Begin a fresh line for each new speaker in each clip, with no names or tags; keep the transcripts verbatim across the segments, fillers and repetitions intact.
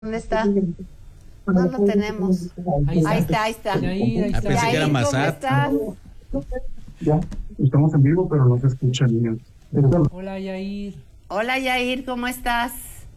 ¿Dónde está? No lo tenemos. Ahí está, ahí está.
Ahí, ahí está.
Ah, pensé que era
Yair, ¿cómo
Massad.
estás?
Ya, estamos en vivo, pero no se escucha, niños.
Hola, Yair.
Hola, Yair, ¿cómo estás?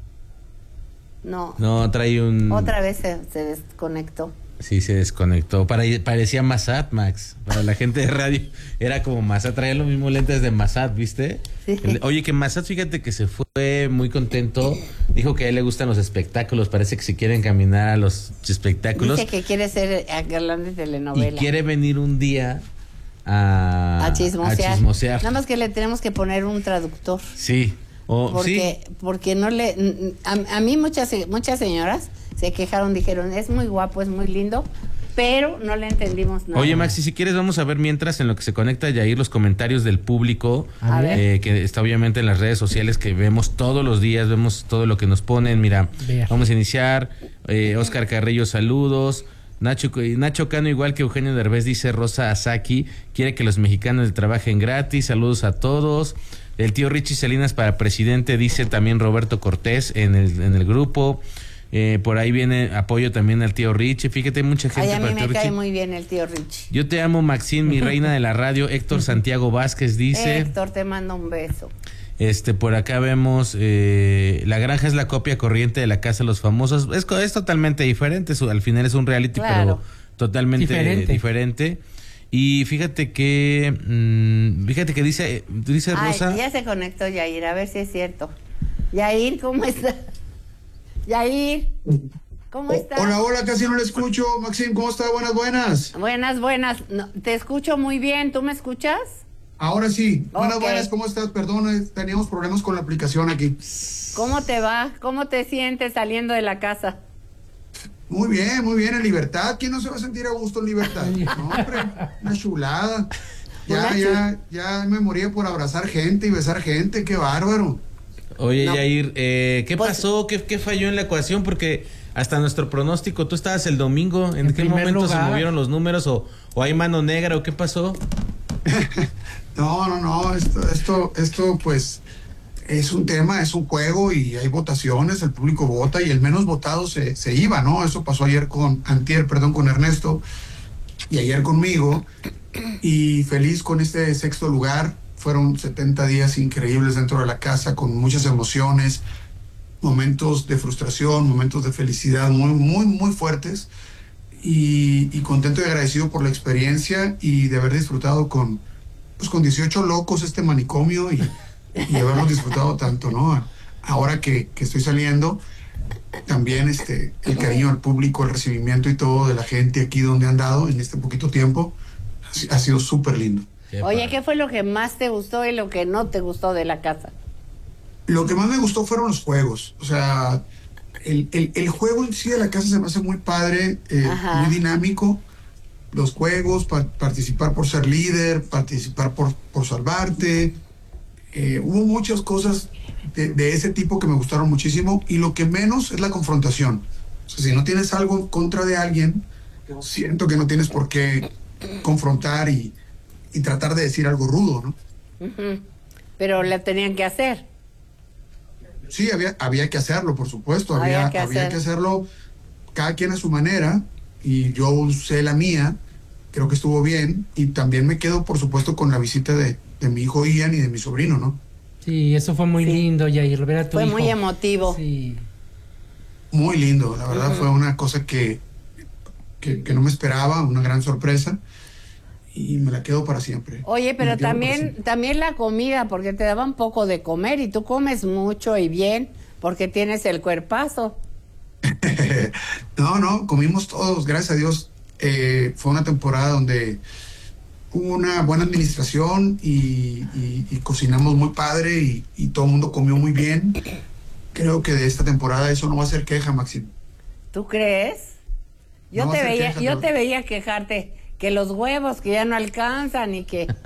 No,
No, trae un...
otra vez se, se desconectó.
Sí, se desconectó. Pare- parecía Massad, Max. Para la gente de radio era como Massad. Traía los mismos lentes de Massad, ¿viste?
Sí.
El- oye, que Massad, fíjate que se fue muy contento. Dijo que a él le gustan los espectáculos. Parece que se quiere encaminar a los espectáculos.
Dice que quiere ser galán de
Y
telenovela.
quiere venir un día a...
a chismosear.
a chismosear.
Nada más que le tenemos que poner un traductor.
Sí. O,
Porque,
sí.
porque no le... A, a mí muchas, muchas señoras se quejaron, dijeron, es muy guapo, es muy lindo, pero no le entendimos nada.
Oye, Maxi, si quieres vamos a ver mientras en lo que se conecta Yair los comentarios del público,
A ver.
eh, que está obviamente en las redes sociales, que vemos todos los días, vemos todo lo que nos ponen. Mira,
Vea.
vamos a iniciar. Eh, Oscar Carrillo, saludos. Nacho, Nacho Cano, igual que Eugenio Derbez, dice Rosa Asaki, quiere que los mexicanos trabajen gratis. Saludos a todos. El tío Richie Salinas para presidente, dice también Roberto Cortés en el, en el grupo. Eh, por ahí viene apoyo también al tío Richie. Fíjate, hay mucha gente
Ay, a
para
mí
el tío
me cae
Richie.
muy bien el tío Richie.
Yo te amo, Maxine, mi reina de la radio. Héctor Santiago Vázquez dice.
Héctor, te mando un beso.
Este, por acá vemos, eh, La Granja es la copia corriente de La Casa de los Famosos. Es, co- es totalmente diferente, su- al final es un reality,
Claro.
pero totalmente
Diferente.
diferente. Y fíjate que, mm, fíjate que dice, dice
Ay,
Rosa.
ya se conectó Yair, a ver si es cierto. Yair, ¿cómo estás? Yair, ¿cómo estás?
Hola, hola, casi no le escucho. Maxim, ¿cómo está? Buenas, buenas.
Buenas, buenas. No, te escucho muy bien. ¿Tú me escuchas?
Ahora sí. Buenas,
Ok.
buenas, ¿cómo estás? Perdón, eh, teníamos problemas con la aplicación aquí.
¿Cómo te va? ¿Cómo te sientes saliendo de la casa?
Muy bien, muy bien, en libertad. ¿Quién no se va a sentir a gusto en libertad? No, hombre, una chulada. Ya,
Una
ya, ya me moría por abrazar gente y besar gente. Qué bárbaro.
Oye,
No.
Yair, eh, ¿qué
Pues-
pasó? ¿Qué, ¿Qué falló en la ecuación? Porque hasta nuestro pronóstico, tú estabas el domingo. ¿En,
En
qué
primer
momento se
lugar.
movieron los números? ¿O, o hay mano negra? ¿O qué pasó?
No, no, no, esto, esto, esto, pues, es un tema, es un juego y hay votaciones, el público vota y el menos votado se, se iba, ¿no? Eso pasó ayer con, antier, perdón, con Ernesto y ayer conmigo y feliz con este sexto lugar. Fueron setenta días increíbles dentro de la casa con muchas emociones, momentos de frustración, momentos de felicidad muy, muy, muy fuertes y, y contento y agradecido por la experiencia y de haber disfrutado con, pues con dieciocho locos este manicomio y, y haberlo disfrutado tanto, ¿no? Ahora que, que estoy saliendo, también este, el cariño al público, el recibimiento y todo de la gente aquí donde han dado en este poquito tiempo, ha si- ha sido súper lindo.
Qué
Oye,
padre.
¿qué fue lo que más te gustó y lo que no te gustó de la casa?
Lo que más me gustó fueron los juegos. O sea, el, el, el juego en sí de la casa se me hace muy padre, eh,
Ajá.
muy dinámico. Los juegos, pa- participar por ser líder, participar por, por salvarte. Eh, hubo muchas cosas de, de ese tipo que me gustaron muchísimo. Y lo que menos es la confrontación. O sea, si no tienes algo en contra de alguien, siento que no tienes por qué confrontar y, y tratar de decir algo rudo, ¿no?
Ujú. Pero le tenían que hacer.
Sí, había, había que hacerlo, por supuesto.
Había
Había,
que
había
hacer.
que hacerlo cada quien a su manera y yo usé la mía. Creo que estuvo bien y también me quedo, por supuesto, con la visita de, de mi hijo Ian y de mi sobrino, ¿no?
Sí, eso fue muy
Sí.
lindo, Yair, ver a tu
Fue
hijo.
muy emotivo.
Sí.
Muy lindo, la verdad
Ujú.
fue una cosa que, que, que no me esperaba, una gran sorpresa y me la quedo para siempre.
Oye,
Me
pero
la quedo para
también,
siempre.
también la comida, porque te daban poco de comer y tú comes mucho y bien, porque tienes el cuerpazo.
No, no, comimos todos, gracias a Dios. Eh, fue una temporada donde hubo una buena administración y, y- y cocinamos muy padre y, y todo el mundo comió muy bien. Creo que de esta temporada eso no va a ser queja, Maxim.
¿Tú crees? Yo
No,
te
se
veía,
quejan,
yo
no.
te veía quejarte que los huevos que ya no alcanzan y que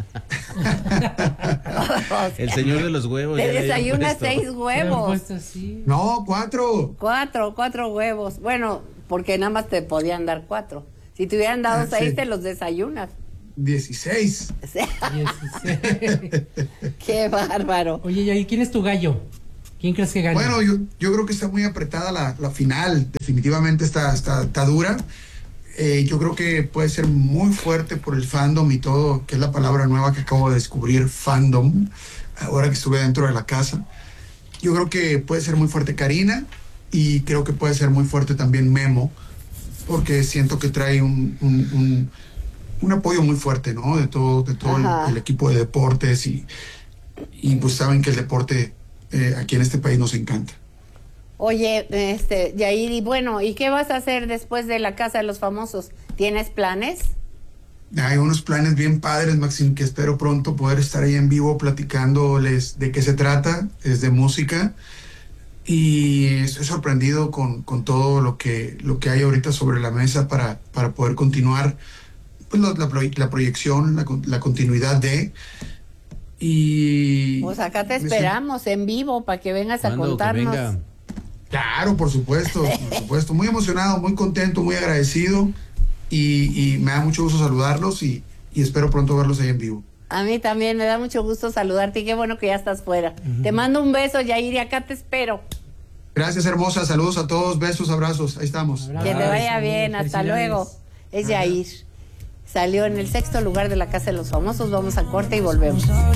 O
El
sea,
señor de los huevos.
te
ya le habían
desayunas
puesto.
seis
Te han
huevos.
puesto así.
No, cuatro.
Cuatro, cuatro huevos. Bueno, porque nada más te podían dar cuatro. Si te hubieran dado
Ah,
seis,
sí.
te los desayunas.
Dieciséis.
O sea,
dieciséis.
qué bárbaro.
Oye, Yair, ¿quién es tu gallo? ¿Quién crees que gane?
Bueno, yo, yo creo que está muy apretada la, la final, definitivamente está, está, está dura. Eh, yo creo que puede ser muy fuerte por el fandom y todo, que es la palabra nueva que acabo de descubrir, fandom, ahora que estuve dentro de la casa. Yo creo que puede ser muy fuerte Karina y creo que puede ser muy fuerte también Memo, porque siento que trae un, un, un, un apoyo muy fuerte, ¿no? De todo, de todo el, el equipo de deportes y, y pues saben que el deporte eh, aquí en este país nos encanta.
Oye, este, Yair, y bueno, ¿y qué vas a hacer después de la Casa de los Famosos? ¿Tienes planes?
Hay unos planes bien padres, Maxim, que espero pronto poder estar ahí en vivo platicándoles de qué se trata, es de música. Y estoy sorprendido con, con todo lo que, lo que hay ahorita sobre la mesa para, para poder continuar pues, la, la, la proyección, la, la continuidad de... Y...
Pues acá te esperamos en vivo para que vengas a contarnos.
Venga.
Claro, por supuesto, por supuesto. Muy emocionado, muy contento, muy agradecido y, y me da mucho gusto saludarlos y, y espero pronto verlos ahí en vivo.
A mí también me da mucho gusto saludarte y qué bueno que ya estás fuera. Uh-huh. Te mando un beso, Yair, y acá te espero.
Gracias, hermosa. Saludos a todos, besos, abrazos. Ahí estamos.
Que te vaya bien, hasta luego. Es Yair. Salió en el sexto lugar de la Casa de los Famosos. Vamos a corte y volvemos.